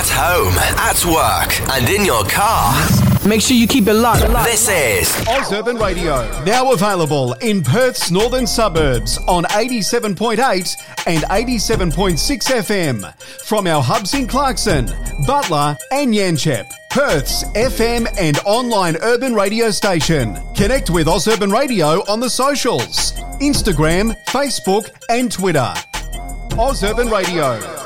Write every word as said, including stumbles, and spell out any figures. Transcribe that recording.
At home, at work, and in your car. Make sure you keep it locked. This is Oz Urban Radio, now available in Perth's northern suburbs on eighty-seven point eight and eighty-seven point six F M. From our hubs in Clarkson, Butler and Yanchep, Perth's F M and online urban radio station. Connect with Oz Urban Radio on the socials, Instagram, Facebook and Twitter. Oz Urban Radio.